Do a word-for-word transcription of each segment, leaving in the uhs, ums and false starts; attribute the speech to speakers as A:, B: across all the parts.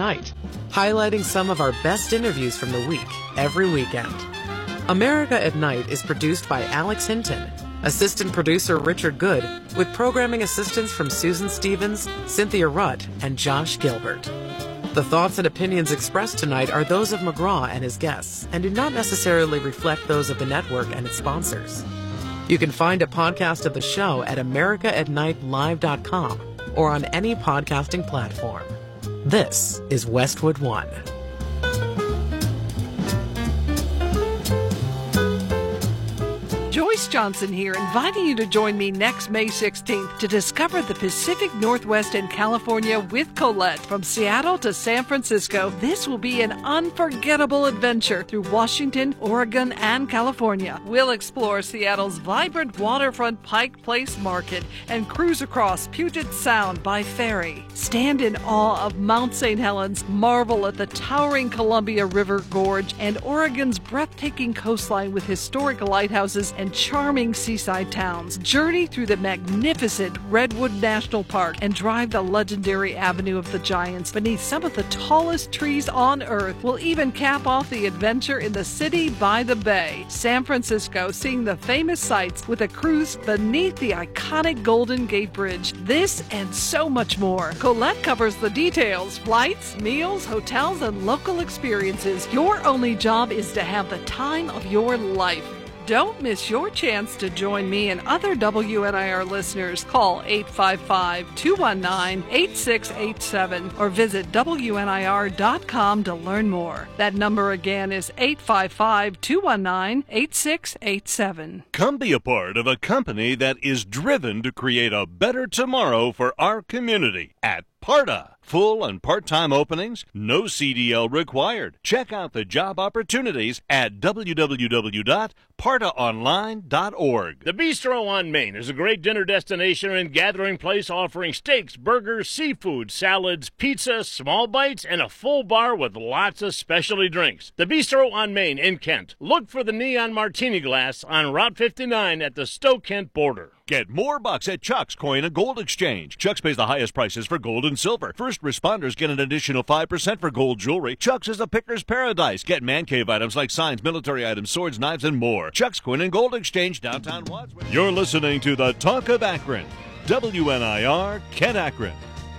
A: Night, highlighting some of our best interviews from the week every weekend. America at Night is produced by Alex Hinton, assistant producer Richard Good, with programming assistance from Susan Stevens, Cynthia Rutt, and Josh Gilbert. The thoughts and opinions expressed tonight are those of McGraw and his guests and do not necessarily reflect those of the network and its sponsors. You can find a podcast of the show at america at night live dot com or on any podcasting platform. This is Westwood One.
B: Joyce Johnson here, inviting you to join me next May sixteenth to discover the Pacific Northwest and California with Colette. From Seattle to San Francisco, this will be an unforgettable adventure through Washington, Oregon, and California. We'll explore Seattle's vibrant waterfront Pike Place Market and cruise across Puget Sound by ferry. Stand in awe of Mount Saint Helens, marvel at the towering Columbia River Gorge, and Oregon's breathtaking coastline with historic lighthouses and charming seaside towns. Journey through the magnificent Redwood National Park and drive the legendary Avenue of the Giants beneath some of the tallest trees on Earth. We'll even cap off the adventure in the city by the bay, San Francisco, seeing the famous sights with a cruise beneath the iconic Golden Gate Bridge. This and so much more. Colette covers the details: flights, meals, hotels, and local experiences. Your only job is to have the time of your life. Don't miss your chance to join me and other W N I R listeners. Call eight five five, two one nine, eight six eight seven or visit W N I R dot com to learn more. That number again is eight five five, two one nine, eight six eight seven.
C: Come be a part of a company that is driven to create a better tomorrow for our community at PARTA. Full and part-time openings, no C D L required. Check out the job opportunities at w w w dot parta online dot org.
D: The Bistro on Main is a great dinner destination and gathering place offering steaks, burgers, seafood, salads, pizza, small bites, and a full bar with lots of specialty drinks. The Bistro on Main in Kent. Look for the neon martini glass on Route fifty-nine at the Stowe-Kent border.
C: Get more bucks at Chuck's Coin and Gold Exchange. Chuck's pays the highest prices for gold and silver. First responders get an additional five percent for gold jewelry. Chuck's is a picker's paradise. Get man cave items like signs, military items, swords, knives, and more. Chuck's Coin and Gold Exchange, downtown Wadsworth. You're listening to the Talk of Akron. W N I R, Kent Akron.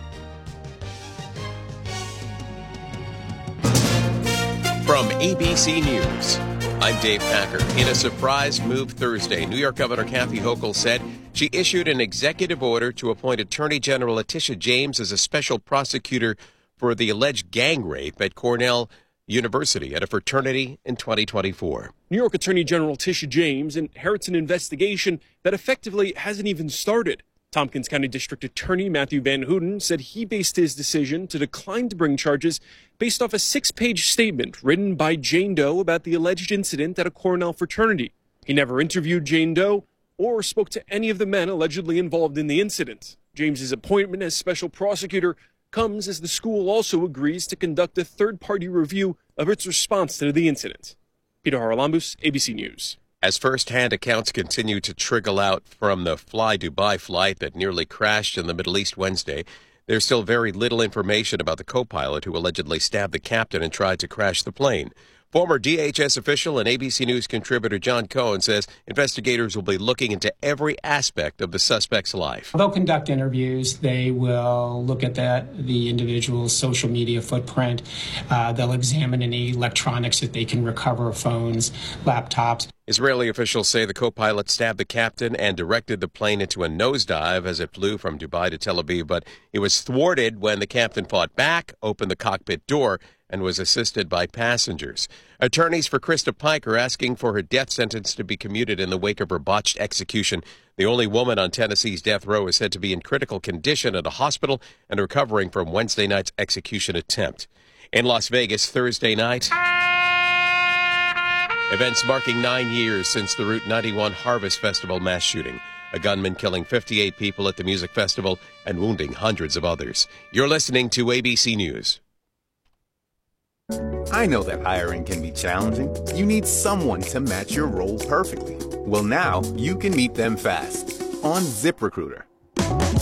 E: From A B C News, I'm Dave Packer. In a surprise move Thursday, New York Governor Kathy Hochul said she issued an executive order to appoint Attorney General Letitia James as a special prosecutor for the alleged gang rape at Cornell University at a fraternity in twenty twenty-four.
F: New York Attorney General Letitia James inherits an investigation that effectively hasn't even started. Tompkins County District Attorney Matthew Van Houten said he based his decision to decline to bring charges based off a six-page statement written by Jane Doe about the alleged incident at a Cornell fraternity. He never interviewed Jane Doe or spoke to any of the men allegedly involved in the incident. James's appointment as special prosecutor comes as the school also agrees to conduct a third-party review of its response to the incident. Peter Haralambous, A B C News.
E: As first-hand accounts continue to trickle out from the Fly Dubai flight that nearly crashed in the Middle East Wednesday, there's still very little information about the co-pilot who allegedly stabbed the captain and tried to crash the plane. Former D H S official and A B C News contributor John Cohen says investigators will be looking into every aspect of the suspect's life.
G: They'll conduct interviews. They will look at the, the individual's social media footprint. Uh, they'll examine any electronics that they can recover, phones, laptops.
E: Israeli officials say the co-pilot stabbed the captain and directed the plane into a nosedive as it flew from Dubai to Tel Aviv, but it was thwarted when the captain fought back, opened the cockpit door, and was assisted by passengers. Attorneys for Krista Pike are asking for her death sentence to be commuted in the wake of her botched execution. The only woman on Tennessee's death row is said to be in critical condition at a hospital and recovering from Wednesday night's execution attempt. In Las Vegas Thursday night, events marking nine years since the Route ninety-one Harvest Festival mass shooting. A gunman killing fifty-eight people at the music festival and wounding hundreds of others. You're listening to A B C News.
H: I know that hiring can be challenging. You need someone to match your role perfectly. Well, now you can meet them fast on ZipRecruiter.